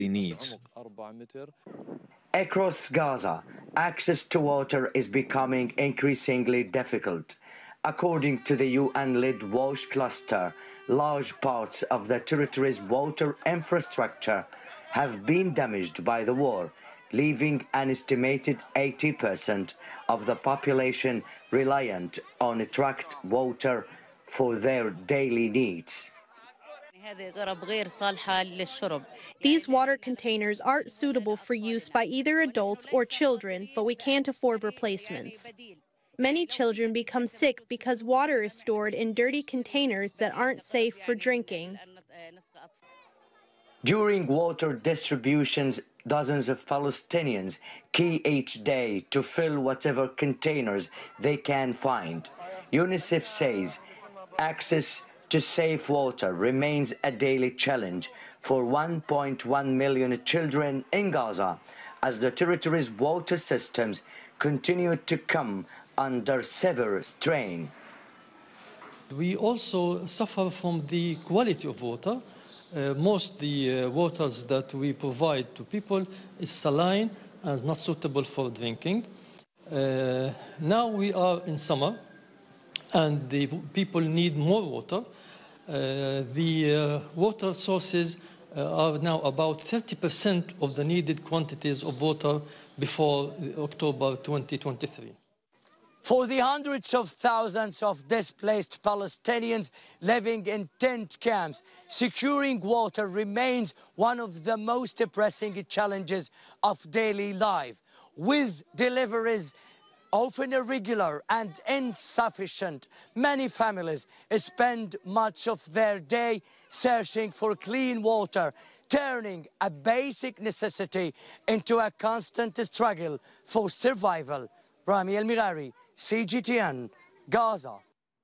needs. Across Gaza, access to water is becoming increasingly difficult. According to the UN-led WASH cluster, large parts of the territory's water infrastructure have been damaged by the war, leaving an estimated 80% of the population reliant on tracked water for their daily needs. These water containers aren't suitable for use by either adults or children, but we can't afford replacements. Many children become sick because water is stored in dirty containers that aren't safe for drinking. During water distributions, dozens of Palestinians key each day to fill whatever containers they can find. UNICEF says access to safe water remains a daily challenge for 1.1 million children in Gaza, as the territory's water systems continue to come under severe strain. We also suffer from the quality of water. Most the waters that we provide to people is saline and not suitable for drinking. Now we are in summer and the people need more water. The water sources are now about 30% of the needed quantities of water before October 2023. For the hundreds of thousands of displaced Palestinians living in tent camps, securing water remains one of the most pressing challenges of daily life. With deliveries often irregular and insufficient, many families spend much of their day searching for clean water, turning a basic necessity into a constant struggle for survival. Rami El-Mighari, CGTN, Gaza.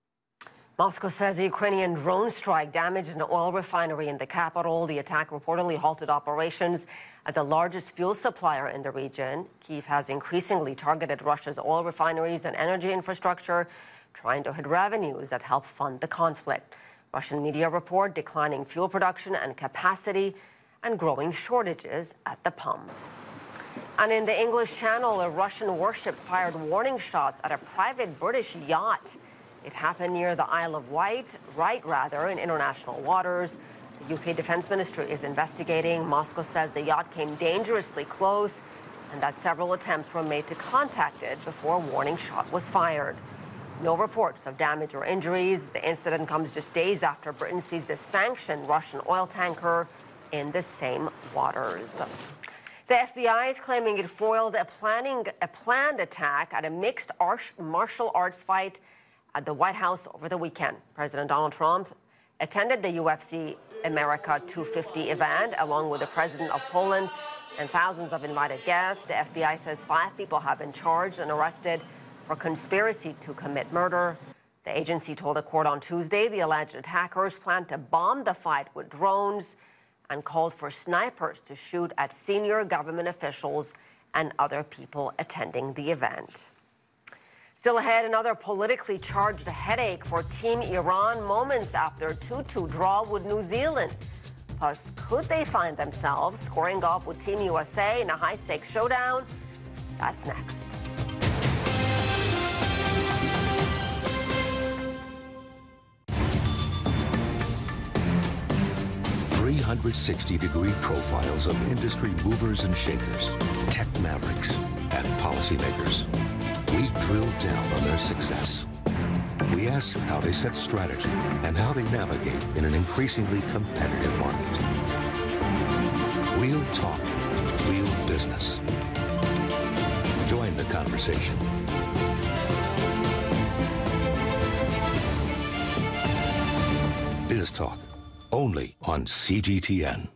Moscow says a Ukrainian drone strike damaged an oil refinery in the capital. The attack reportedly halted operations at the largest fuel supplier in the region. Kyiv has increasingly targeted Russia's oil refineries and energy infrastructure, trying to hit revenues that help fund the conflict. Russian media report declining fuel production and capacity and growing shortages at the pump. And in the English Channel, a Russian warship fired warning shots at a private British yacht. It happened near the Isle of Wight, in international waters. The UK Defence Ministry is investigating. Moscow says the yacht came dangerously close and that several attempts were made to contact it before a warning shot was fired. No reports of damage or injuries. The incident comes just days after Britain seized a sanctioned Russian oil tanker in the same waters. The FBI is claiming it foiled a planned attack at a mixed martial arts fight at the White House over the weekend. President Donald Trump attended the UFC America 250 event along with the president of Poland and thousands of invited guests. The FBI says 5 people have been charged and arrested for conspiracy to commit murder. The agency told a court on Tuesday the alleged attackers planned to bomb the fight with drones and called for snipers to shoot at senior government officials and other people attending the event. Still ahead, another politically charged headache for Team Iran moments after a 2-2 draw with New Zealand. Plus, could they find themselves scoring off with Team USA in a high-stakes showdown? That's next. .360-degree profiles of industry movers and shakers, tech mavericks, and policymakers. We drill down on their success. We ask how they set strategy and how they navigate in an increasingly competitive market. Real talk, real business. Join the conversation. Biz Talk, only on CGTN.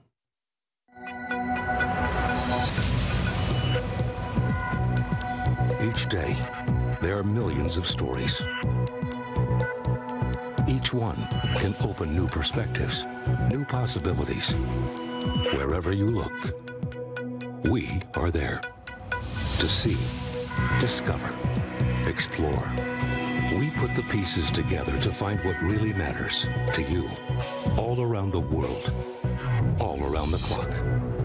Each day, there are millions of stories. Each one can open new perspectives, new possibilities. Wherever you look, we are there to see, discover, explore. We put the pieces together to find what really matters to you, all around the world, all around the clock.